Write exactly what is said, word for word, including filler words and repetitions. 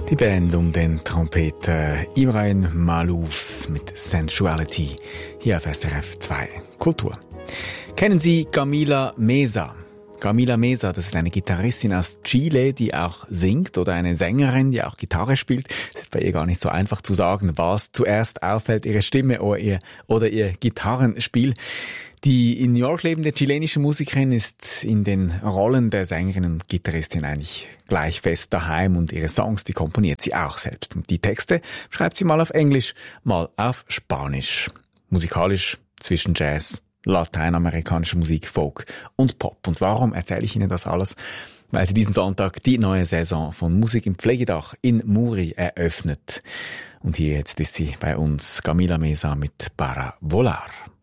Die Band um den Trompeter Ibrahim Malouf mit Sensuality hier auf S R F zwei Kultur. Kennen Sie Camila Mesa? Camila Mesa, das ist eine Gitarristin aus Chile, die auch singt, oder eine Sängerin, die auch Gitarre spielt. Es ist bei ihr gar nicht so einfach zu sagen, was zuerst auffällt, ihre Stimme oder ihr, oder ihr Gitarrenspiel. Die in New York lebende chilenische Musikerin ist in den Rollen der Sängerin und Gitarristin eigentlich gleich fest daheim, und ihre Songs, die komponiert sie auch selbst. Und die Texte schreibt sie mal auf Englisch, mal auf Spanisch. Musikalisch zwischen Jazz, lateinamerikanischer Musik, Folk und Pop. Und warum erzähle ich Ihnen das alles? Weil sie diesen Sonntag die neue Saison von Musik im Pflegedach in Muri eröffnet. Und hier jetzt ist sie bei uns, Camila Mesa mit Para Volar.